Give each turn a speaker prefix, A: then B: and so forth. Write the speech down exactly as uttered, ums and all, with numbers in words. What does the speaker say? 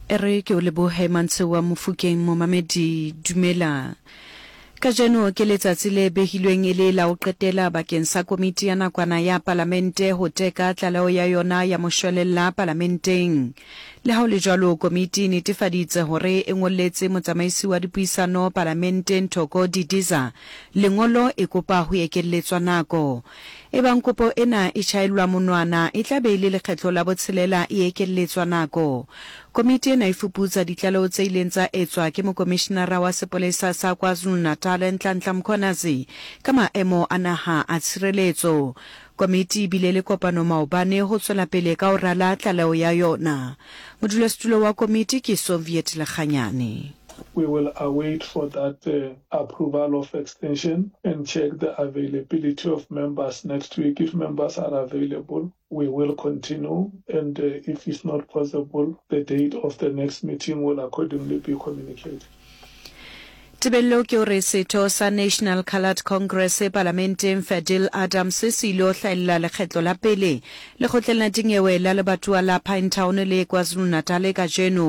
A: Ere ke o lebohe Mantse wa Mofokeng Momamedi dumela. Ka jeno ke letsatsi le behilweng e le la o qetela bakeng sa komiti ya nakwana ya parlamente ho teka tlaleo ya yona ya moshwelella parlamenteng. Le ha o le jwalo komiti netefaditse hore e ngolletse motsamaisi wa dipuisano parlamenteng Thoko Didiza lengolo e kopa ho ekelletswa nako. Ebang kopo ena e tjhaelwa monwana e tla be le lekgetlo la botshelela e ekelletswa nako. Komiti ena e fuputsa ditlaleo tse ileng tsa etswa ke mokomishenara wa sepolesa sa KwaZulu-Natal Nhlanhla Mkhwanazi ka maemo a naha a tshireletso. Komiti bile le kopano maobane ho tswela pele ka ho rala tlaleo ya yona. Modulasetulo wa komiti ke Soviet Lekganyane.
B: We will await for that uh, approval of extension and check the availability of members next week. If members are available, we will continue, and uh, if it's not possible, the date of the next meeting will accordingly be communicated.
A: Tebello ke hore setho sa National Coloured Congress e parlamenteng Fadil Adams se silo hlaella lekgetlo la pele le kgotleng la dinyewe la lebatowa la Pinetown le KwaZulu-Natal ka jeno